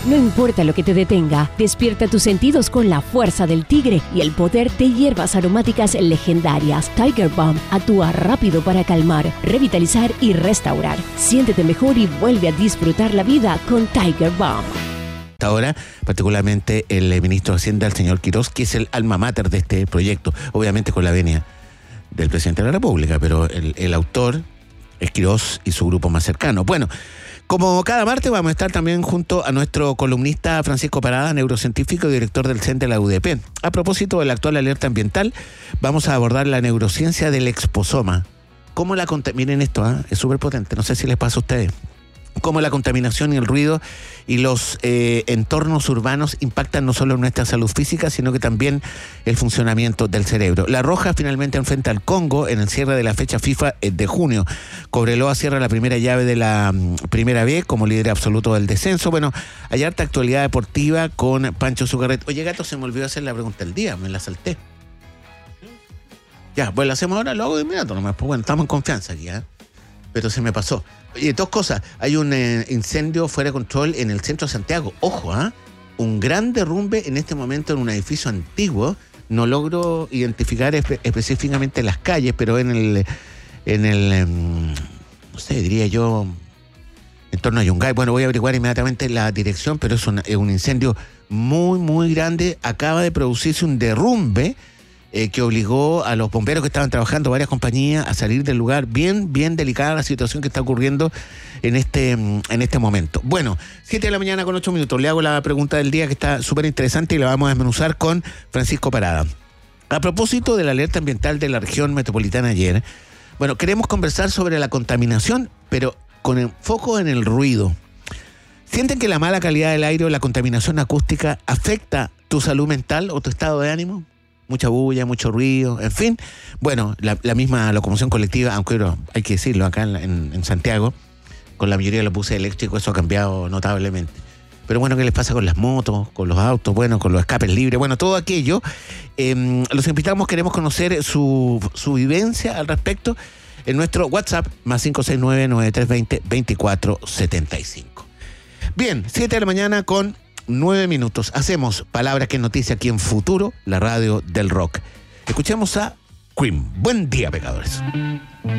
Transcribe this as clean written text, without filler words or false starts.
No importa lo que te detenga, despierta tus sentidos con la fuerza del tigre y el poder de hierbas aromáticas legendarias. Tiger Balm actúa rápido para calmar, revitalizar y restaurar. Siéntete mejor y vuelve a disfrutar la vida con Tiger Balm. Ahora, particularmente el ministro de Hacienda, el señor Quirós, que es el alma mater de este proyecto, obviamente con la venia del presidente de la República, pero el autor es Quirós y su grupo más cercano. Bueno, como cada martes vamos a estar también junto a nuestro columnista Francisco Parada, neurocientífico y director del CEN de la UDP. A propósito de la actual alerta ambiental, vamos a abordar la neurociencia del exposoma. ¿Cómo la miren esto, es súper potente, no sé si les pasa a ustedes. Cómo la contaminación y el ruido y los entornos urbanos impactan no solo en nuestra salud física, sino que también el funcionamiento del cerebro. La Roja finalmente enfrenta al Congo en el cierre de la fecha FIFA de junio. Cobreloa cierra la primera llave de la primera B como líder absoluto del descenso. Bueno, hay harta actualidad deportiva con Pancho Zucarret. Oye, gato, se me olvidó hacer la pregunta del día, me la salté. Ya, pues la hacemos ahora, lo hago de inmediato nomás. Pues bueno, estamos en confianza aquí, pero se me pasó. Oye, dos cosas. Hay un incendio fuera de control en el centro de Santiago. Ojo, un gran derrumbe en este momento en un edificio antiguo. No logro identificar específicamente las calles, pero en el no sé, diría yo, en torno a Yungay. Bueno, voy a averiguar inmediatamente la dirección, pero es un incendio muy, muy grande. Acaba de producirse un derrumbe que obligó a los bomberos que estaban trabajando, varias compañías, a salir del lugar. Bien, bien delicada la situación que está ocurriendo en este momento. Bueno, 7 de la mañana con 8 minutos. Le hago la pregunta del día que está súper interesante y la vamos a desmenuzar con Francisco Parada. A propósito de la alerta ambiental de la región metropolitana ayer, bueno, queremos conversar sobre la contaminación, pero con enfoque en el ruido. ¿Sienten que la mala calidad del aire o la contaminación acústica afecta tu salud mental o tu estado de ánimo? Mucha bulla, mucho ruido, en fin. Bueno, la misma locomoción colectiva, aunque hay que decirlo, acá en Santiago, con la mayoría de los buses eléctricos, eso ha cambiado notablemente. Pero bueno, ¿qué les pasa con las motos, con los autos, bueno, con los escapes libres? Bueno, todo aquello. Los invitamos, queremos conocer su vivencia al respecto en nuestro WhatsApp, más 569-9320-2475. Bien, 7 de la mañana con 9 minutos. Hacemos Palabras que es noticia aquí en Futuro, la radio del rock. Escuchemos a Cream. Buen día, pecadores.